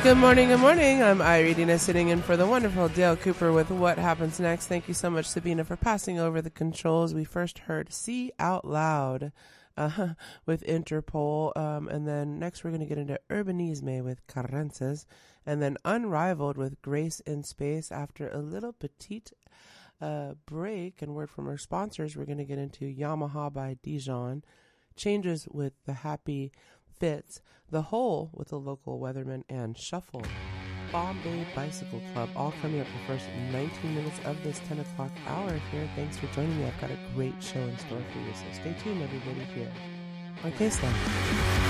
Good morning, good morning. I'm Irina sitting in for the wonderful Dale Cooper with What Happens Next. Thank you so much, Sabina, for passing over the controls. We first heard See Out Loud with Interpol, and then next we're going to get into Urbanisme with Carrances, and then Unrivaled with Grace in Space. After a little petite break and word from our sponsors, we're going to get into Yamaha by Dijon, Changes with the Happy Fits, The Hole with the Local Weatherman, and Shuffle, Bombay Bicycle Club, all coming up the first 19 minutes of this 10 o'clock hour here. Thanks for joining me. I've got a great show in store for you, so stay tuned, everybody, here on K-Slam.